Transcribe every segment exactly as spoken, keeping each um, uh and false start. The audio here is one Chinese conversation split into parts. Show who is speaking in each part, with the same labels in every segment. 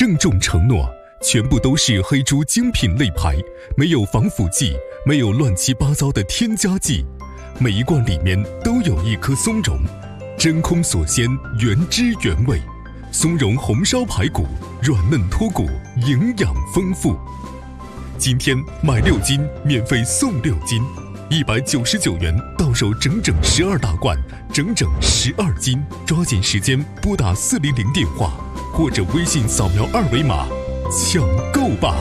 Speaker 1: 郑重承诺，全部都是黑猪精品肋排，没有防腐剂，没有乱七八糟的添加剂，每一罐里面都有一颗松茸，真空锁鲜，原汁原味。松茸红烧排骨，软嫩脱骨，营养丰富。今天买六斤免费送六斤，一百九十九元到手整整十二大罐，整整十二斤。抓紧时间拨打四零零电话，或者微信扫描二维码抢购吧。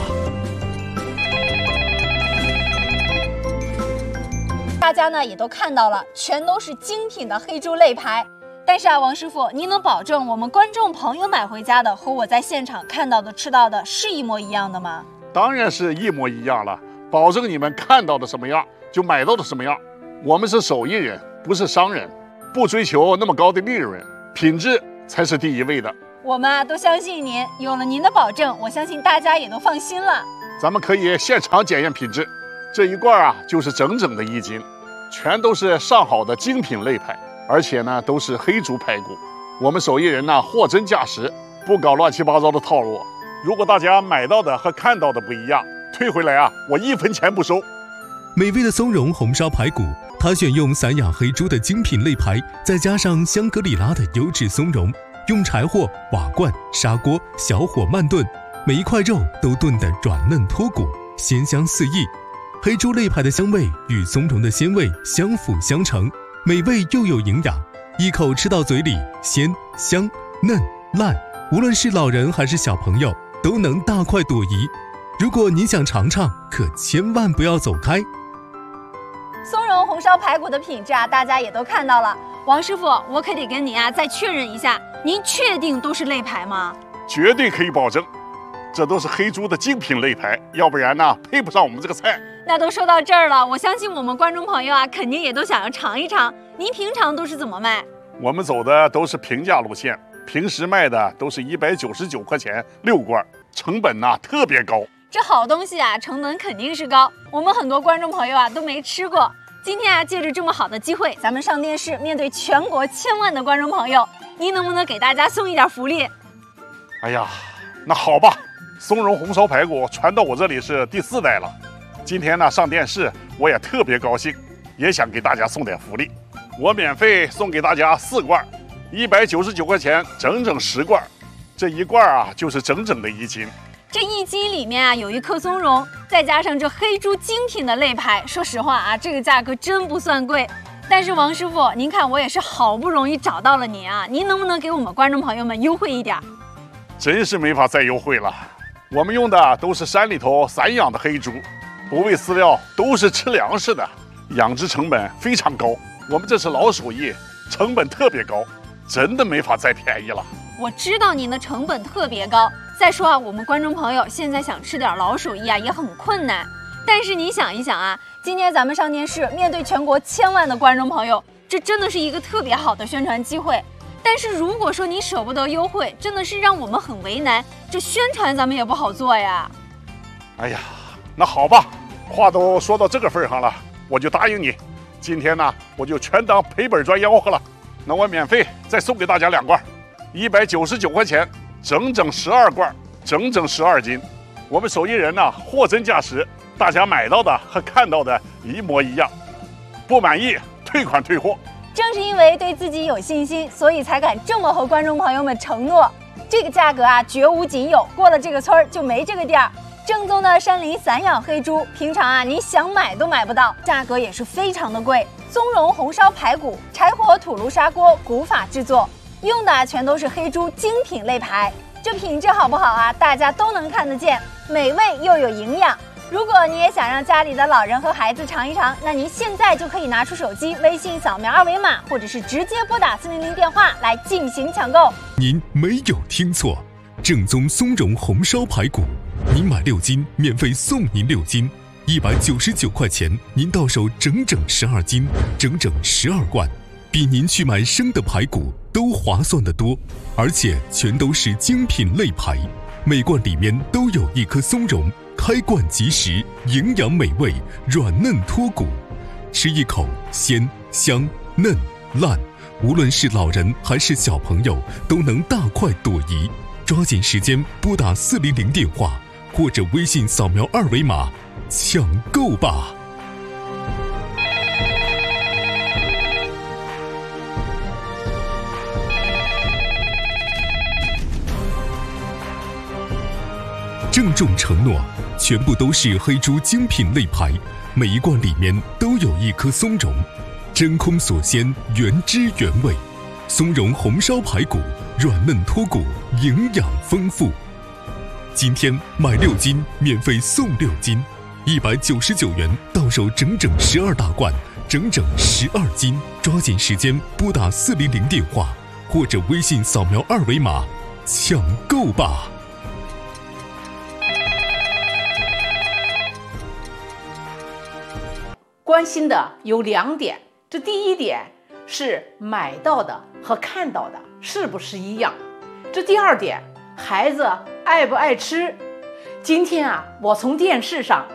Speaker 2: 大家呢也都看到了，全都是精品的黑猪肋排。但是啊，王师傅，您能保证我们观众朋友买回家的和我在现场看到的、吃到的是一模一样的吗？
Speaker 3: 当然是一模一样了，保证你们看到的什么样就买到的什么样。我们是手艺人，不是商人，不追求那么高的利润，品质才是第一位的。
Speaker 2: 我们啊都相信您，有了您的保证，我相信大家也都放心了。
Speaker 3: 咱们可以现场检验品质，这一罐啊就是整整的一斤，全都是上好的精品肋排，而且呢都是黑猪排骨。我们手艺人呢货真价实，不搞乱七八糟的套路。如果大家买到的和看到的不一样，退回来啊，我一分钱不收。
Speaker 1: 美味的松茸红烧排骨，它选用散养黑猪的精品肋排，再加上香格里拉的优质松茸，用柴火、瓦罐、砂锅小火慢炖，每一块肉都炖得软嫩脱骨，鲜香四溢。黑猪肋排的香味与松茸的鲜味相辅相成，美味又有营养，一口吃到嘴里，鲜香嫩烂，无论是老人还是小朋友都能大快朵颐。如果你想尝尝，可千万不要走开。
Speaker 2: 松茸红烧排骨的品质啊，大家也都看到了。王师傅，我可得跟您啊再确认一下，您确定都是肋排吗？
Speaker 3: 绝对可以保证，这都是黑猪的精品肋排，要不然呢配不上我们这个菜。
Speaker 2: 那都说到这儿了，我相信我们观众朋友啊，肯定也都想要尝一尝。您平常都是怎么卖？
Speaker 3: 我们走的都是平价路线，平时卖的都是一百九十九块钱六罐，成本呢特别高。
Speaker 2: 这好东西啊，成本肯定是高，我们很多观众朋友啊都没吃过。今天啊，借着这么好的机会，咱们上电视，面对全国千万的观众朋友，您能不能给大家送一点福利？
Speaker 3: 哎呀，那好吧，松茸红烧排骨传到我这里是第四代了。今天呢上电视，我也特别高兴，也想给大家送点福利。我免费送给大家四罐，一百九十九块钱，整整十罐，这一罐啊就是整整的一斤。
Speaker 2: 这一斤里面啊有一颗松茸，再加上这黑猪精品的肋排，说实话啊，这个价格真不算贵。但是王师傅，您看我也是好不容易找到了您啊，您能不能给我们观众朋友们优惠一点？
Speaker 3: 真是没法再优惠了，我们用的都是山里头散养的黑猪，不喂饲料，都是吃粮食的，养殖成本非常高。我们这是老手艺，成本特别高，真的没法再便宜了。
Speaker 2: 我知道您的成本特别高，再说啊，我们观众朋友现在想吃点老手艺啊，也很困难。但是你想一想啊，今天咱们上电视，面对全国千万的观众朋友，这真的是一个特别好的宣传机会。但是如果说你舍不得优惠，真的是让我们很为难，这宣传咱们也不好做呀。
Speaker 3: 哎呀，那好吧，话都说到这个份上了，我就答应你。今天呢，我就全当赔本赚吆喝了。那我免费再送给大家两罐，一百九十九块钱，整整十二罐，整整十二斤。我们手艺人呢，货真价实，大家买到的和看到的一模一样。不满意退款退货。
Speaker 2: 正是因为对自己有信心，所以才敢这么和观众朋友们承诺。这个价格啊，绝无仅有，过了这个村儿就没这个店儿。正宗的山林散养黑猪，平常啊您想买都买不到，价格也是非常的贵。松茸红烧排骨，柴火土炉砂锅古法制作，用的全都是黑猪精品肋排。这品质好不好啊？大家都能看得见，美味又有营养。如果你也想让家里的老人和孩子尝一尝，那您现在就可以拿出手机，微信扫描二维码，或者是直接拨打四零零电话来进行抢购。
Speaker 1: 您没有听错，正宗松茸红烧排骨，您买六斤免费送您六斤，一百九十九块钱，您到手整整十二斤，整整十二罐，比您去买生的排骨都划算得多，而且全都是精品肋排，每罐里面都有一颗松茸。开罐即食，营养美味，软嫩脱骨，吃一口鲜香嫩烂，无论是老人还是小朋友都能大快朵颐。 抓紧时间拨打四零零电话，或者微信扫描二维码，抢购吧！郑重承诺，全部都是黑猪精品肋排，每一罐里面都有一颗松茸，真空锁鲜，原汁原味。松茸红烧排骨，软嫩脱骨，营养丰富。今天买六斤免费送六斤，一百九十九元到手整整十二大罐，整整十二斤。抓紧时间拨打四零零电话，或者微信扫描二维码，抢购吧！
Speaker 4: 关心的有两点，这第一点是买到的和看到的是不是一样，这第二点，孩子爱不爱吃。今天啊，我从电视上